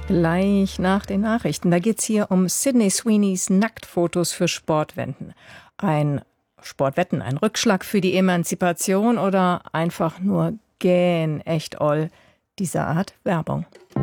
Gleich nach den Nachrichten. Da geht es hier um Sydney Sweeneys Nacktfotos für Sportwetten. Ein Rückschlag für die Emanzipation oder einfach nur gähn echt oll, diese Art Werbung.